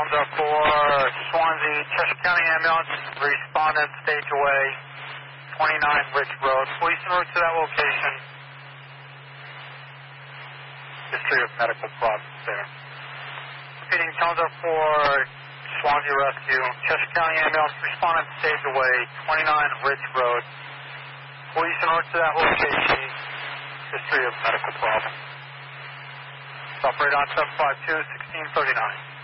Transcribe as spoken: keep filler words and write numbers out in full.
Townsend for Swansea, Cheshire County Ambulance, respondent stage away, twenty-nine Rich Road. Police en route to that location. History of medical problems there. Repeating, Townsend for Swansea Rescue, Cheshire County Ambulance, respondent stage away, twenty-nine Rich Road. Police en route to that location. History of medical problems. Operate on seven five two, sixteen thirty-nine.